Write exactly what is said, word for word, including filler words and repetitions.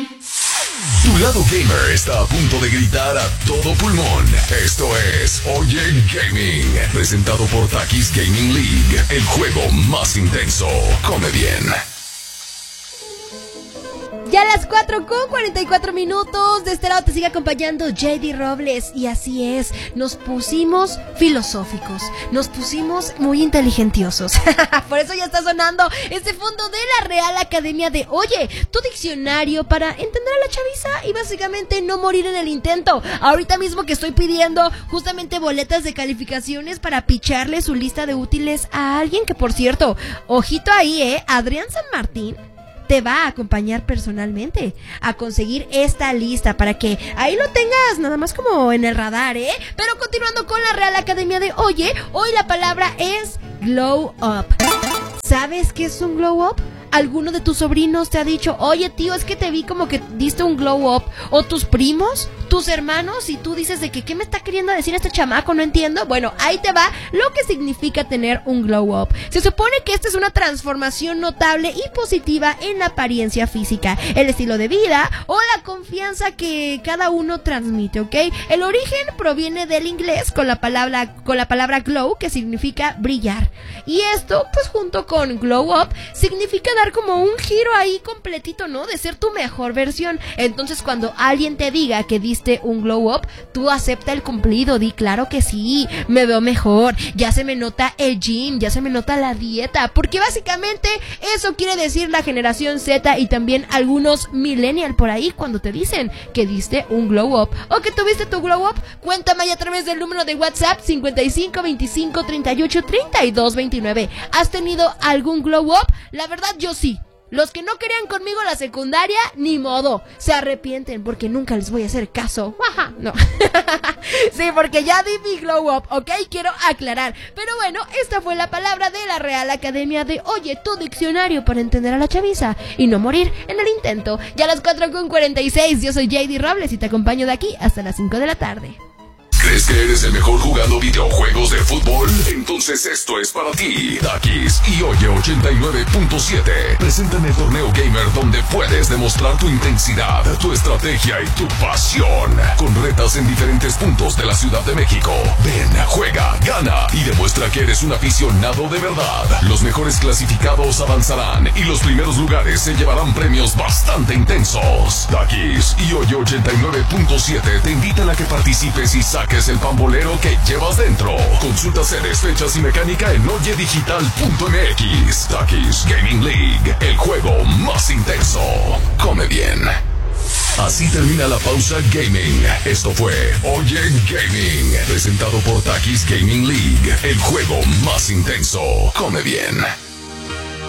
Tu lado gamer está a punto de gritar a todo pulmón. Esto es Oye Gaming, presentado por Takis Gaming League, el juego más intenso. Come bien. Ya a las cuatro con cuarenta y cuatro minutos, de este lado te sigue acompañando J D Robles. Y así es, nos pusimos filosóficos, nos pusimos muy inteligentiosos. Por eso ya está sonando este fondo de la Real Academia de Oye, tu diccionario para entender a la chaviza y básicamente no morir en el intento. Ahorita mismo que estoy pidiendo justamente boletas de calificaciones para picharle su lista de útiles a alguien que, por cierto, ojito ahí, eh, Adrián San Martín te va a acompañar personalmente a conseguir esta lista para que ahí lo tengas nada más como en el radar, ¿eh? Pero continuando con la Real Academia de Oye, hoy la palabra es glow up. ¿Sabes qué es un glow up? ¿Alguno de tus sobrinos te ha dicho, oye tío, es que te vi como que diste un glow up? ¿O tus primos? ¿Tus hermanos? Y tú dices de que, ¿qué me está queriendo decir este chamaco? No entiendo. Bueno, ahí te va lo que significa tener un glow up. Se supone que esta es una transformación notable y positiva en la apariencia física, el estilo de vida o la confianza que cada uno transmite, ¿ok? El origen proviene del inglés con la palabra, con la palabra glow, que significa brillar. Y esto, pues junto con glow up, significa dar como un giro ahí completito, ¿no? De ser tu mejor versión. Entonces, cuando alguien te diga que diste un glow up, tú acepta el cumplido, di claro que sí, me veo mejor, ya se me nota el gym, ya se me nota la dieta, porque básicamente eso quiere decir la generación Z y también algunos millennial por ahí cuando te dicen que diste un glow up o que tuviste tu glow up. Cuéntame ahí a través del número de WhatsApp cincuenta y cinco veinticinco treinta y ocho treinta y dos veintinueve. ¿Has tenido algún glow up? La verdad yo sí. Los que no querían conmigo la secundaria, ni modo, se arrepienten porque nunca les voy a hacer caso. Ajá, no. Sí, porque ya di mi glow up, ¿ok? Quiero aclarar. Pero bueno, esta fue la palabra de la Real Academia de Oye, tu diccionario para entender a la chaviza y no morir en el intento. Ya a las cuatro con cuarenta y seis, yo soy J D Robles y te acompaño de aquí hasta las cinco de la tarde. ¿Crees que eres el mejor jugando videojuegos de fútbol? Entonces esto es para ti. Takis y Oye ochenta y nueve punto siete presentan el torneo gamer donde puedes demostrar tu intensidad, tu estrategia y tu pasión, con retas en diferentes puntos de la Ciudad de México. Ven, juega, gana y demuestra que eres un aficionado de verdad. Los mejores clasificados avanzarán y los primeros lugares se llevarán premios bastante intensos. Takis y Oye ochenta y nueve punto siete te invitan a que participes y saques el pambolero que llevas dentro. Consulta sedes, fechas y mecánica en oye digital punto m x. Takis Gaming League, el juego más intenso. Come bien. Así termina la pausa gaming. Esto fue Oye Gaming, presentado por Takis Gaming League, el juego más intenso. Come bien.